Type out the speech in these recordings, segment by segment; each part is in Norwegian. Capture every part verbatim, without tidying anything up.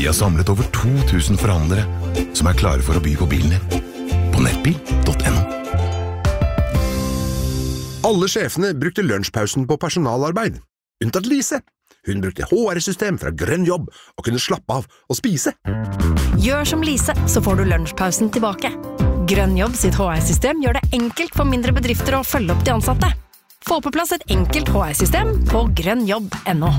Vi har samlet over to tusen forhandlere som er klare for å by på bilen din. På nettbil punktum no. Alle sjefene brukte lunsjpausen på personalarbeid. Unntatt Lise. Hun brukte H R-system fra Grønn Jobb og kunne slappe av og spise. Gjør som Lise, så får du lunsjpausen tilbake. Grønn Jobb sitt H R-system gjør det enkelt for mindre bedrifter å følge opp de ansatte. Få på plass et enkelt H R-system på grønn jobb punktum no.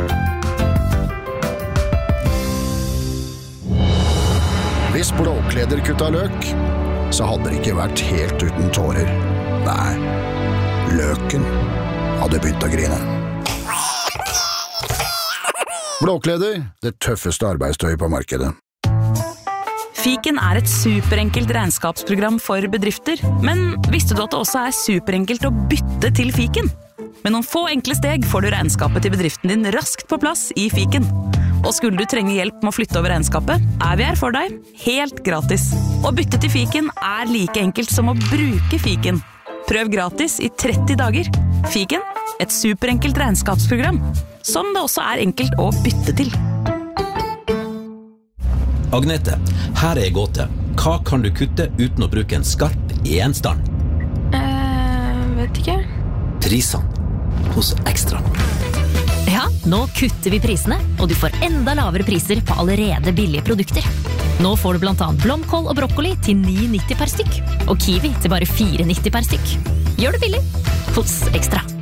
Hvis Blåkleder kutta løk, så hadde det ikke vært helt uten tårer. Nei, løken hadde begynt å grine. Blåkleder, det tøffeste arbeidstøyet på markedet. Fiken er et superenkelt regnskapsprogram for bedrifter, men visste du at det også er superenkelt å bytte til Fiken? Med noen få enkle steg får du regnskapet til bedriften din raskt på plass i Fiken. Og skulle du trenge hjelp med å flytte over regnskapet, er vi her for deg, helt gratis. Å bytte til Fiken er like enkelt som å bruke Fiken. Prøv gratis i tretti dager. Fiken, et superenkelt regnskapsprogram, som det også er enkelt å bytte til. Agnete, her er gåte. Hva kan du kutte uten å bruke en skarp gjenstand? Eh, vet ikke. Prisene hos Ekstra. Ja, nå kutter vi prisene, og du får enda lavere priser på allerede billige produkter. Nå får du blant annet blomkål og brokkoli til ni nitti per stykk, og kiwi til bare fire nitti per stykk. Gjør det billig hos Ekstra.